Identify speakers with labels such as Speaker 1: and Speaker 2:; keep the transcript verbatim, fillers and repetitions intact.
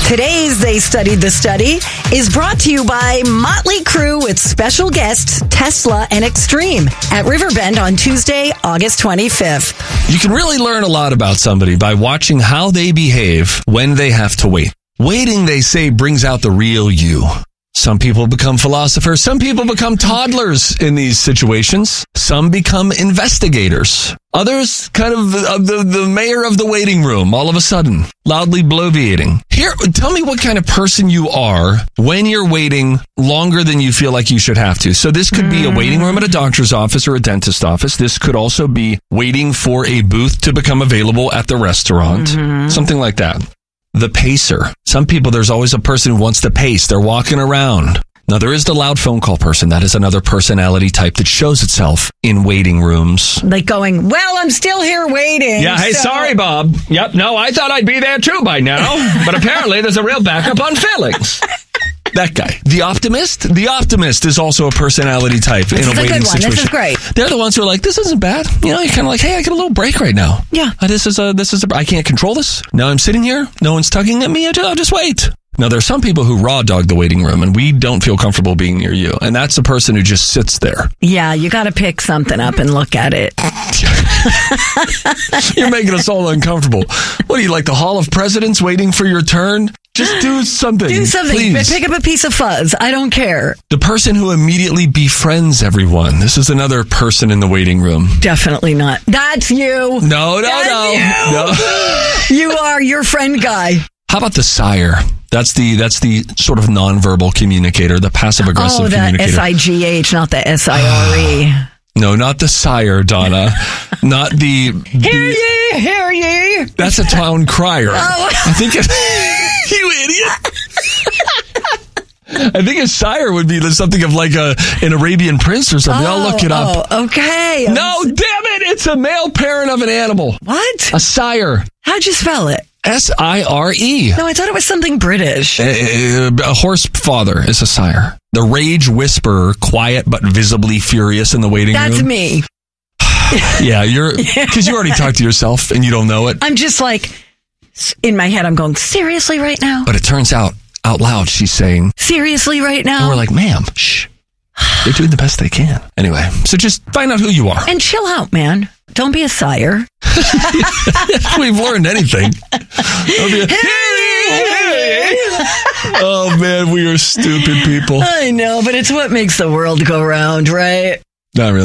Speaker 1: Today's They Studied the Study is brought to you by Motley Crue with special guests Tesla and Extreme at Riverbend on Tuesday, August twenty-fifth.
Speaker 2: You can really learn a lot about somebody by watching how they behave when they have to wait. Waiting, they say, brings out the real you. Some people become philosophers. Some people become toddlers in these situations. Some become investigators. Others kind of uh, the, the mayor of the waiting room all of a sudden, loudly bloviating. Here, tell me what kind of person you are when you're waiting longer than you feel like you should have to. So this could be a waiting room at a doctor's office or a dentist office. This could also be waiting for a booth to become available at the restaurant. Mm-hmm. Something like that. The pacer. Some people, there's always a person who wants to pace. They're walking around. Now, there is the loud phone call person. That is another personality type that shows itself in waiting rooms.
Speaker 1: Like going, well, I'm still here waiting.
Speaker 2: Yeah, hey,
Speaker 1: so-
Speaker 2: sorry, Bob. Yep, no, I thought I'd be there too by now. But apparently there's a real backup on fillings. That guy. The optimist? The optimist is also a personality type
Speaker 1: this
Speaker 2: in a waiting
Speaker 1: good one.
Speaker 2: situation.
Speaker 1: This is great.
Speaker 2: They're the ones who are like, this isn't bad. You know, you're kind of like, hey, I get a little break right now.
Speaker 1: Yeah.
Speaker 2: Uh, this is a, this is a, I can't control this. Now I'm sitting here. No one's tugging at me. I'll just, I'll just wait. Now, there are some people who raw dog the waiting room, and we don't feel comfortable being near you. And that's the person who just sits there.
Speaker 1: Yeah, you got to pick something up and look at it.
Speaker 2: You're making us all uncomfortable. What are you, like the Hall of Presidents waiting for your turn? Just do something.
Speaker 1: Do something.
Speaker 2: Please.
Speaker 1: Pick up a piece of fuzz. I don't care.
Speaker 2: The person who immediately befriends everyone. This is another person in the waiting room.
Speaker 1: Definitely not. That's you.
Speaker 2: No, no,
Speaker 1: That's
Speaker 2: no.
Speaker 1: You.
Speaker 2: no.
Speaker 1: You are your friend guy.
Speaker 2: How about the sire? That's the that's the sort of nonverbal communicator, the passive aggressive
Speaker 1: oh, the
Speaker 2: communicator.
Speaker 1: S I G H, not the S I R E.
Speaker 2: No, not the sire, Donna. Not the, the.
Speaker 1: Hear ye, hear ye.
Speaker 2: That's a town crier.
Speaker 1: Oh.
Speaker 2: I think it, you idiot. I think a sire would be something of like a an Arabian prince or something.
Speaker 1: Oh,
Speaker 2: I'll look it up.
Speaker 1: Oh, okay.
Speaker 2: No, damn it! It's a male parent of an animal.
Speaker 1: What?
Speaker 2: A sire.
Speaker 1: How'd you spell it?
Speaker 2: S I R E.
Speaker 1: No, I thought it was something British.
Speaker 2: A, a horse father is a sire. The rage whisperer, quiet but visibly furious in the waiting
Speaker 1: That's
Speaker 2: room.
Speaker 1: me.
Speaker 2: Yeah, you're because you already talked to yourself and you don't know it.
Speaker 1: I'm just like, in my head, I'm going, seriously right now?
Speaker 2: But it turns out, out loud, she's saying,
Speaker 1: seriously right now?
Speaker 2: and we're like, ma'am, shh. They're doing the best they can. Anyway, so just find out who you are.
Speaker 1: And chill out, man. Don't be a sire.
Speaker 2: If we've learned anything. Don't be a, oh, man, we are stupid people.
Speaker 1: I know, but it's what makes the world go round, right?
Speaker 2: Not really.